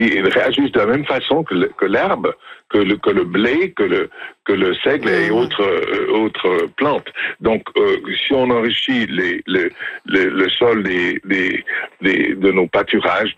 ils réagissent de la même façon que l'herbe, que le blé, que le seigle et autres plantes. Donc, si on enrichit le sol de nos pâturages,